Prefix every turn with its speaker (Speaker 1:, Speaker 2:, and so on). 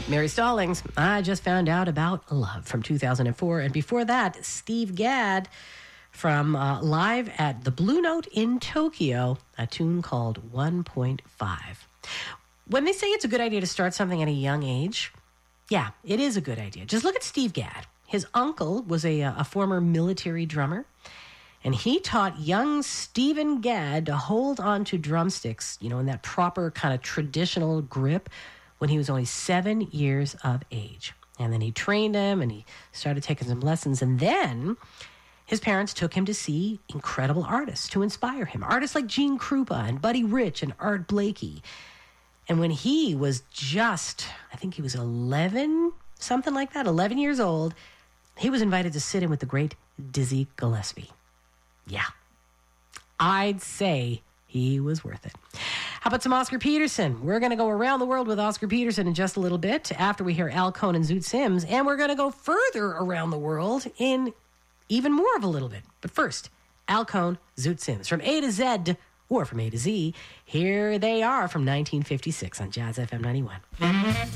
Speaker 1: Mary Stallings, I Just Found Out About Love from 2004. And before that, Steve Gadd from live at the Blue Note in Tokyo, a tune called 1.5. When they say it's a good idea to start something at a young age, yeah, it is a good idea. Just look at Steve Gadd. His uncle was a former military drummer, and he taught young Stephen Gadd to hold on to drumsticks, in that proper kind of traditional grip when he was only 7 years of age. And then he trained him and he started taking some lessons. And then his parents took him to see incredible artists to inspire him. Artists like Gene Krupa and Buddy Rich and Art Blakey. And when he was just, I think he was 11, something like that, 11 years old, he was invited to sit in with the great Dizzy Gillespie. Yeah, I'd say he was worth it. How about some Oscar Peterson? We're going to go around the world with Oscar Peterson in just a little bit after we hear Al Cohn and Zoot Sims, and we're going to go further around the world in even more of a little bit. But first, Al Cohn, Zoot Sims. From A to Z, or from A to Z, here they are from 1956 on Jazz FM 91.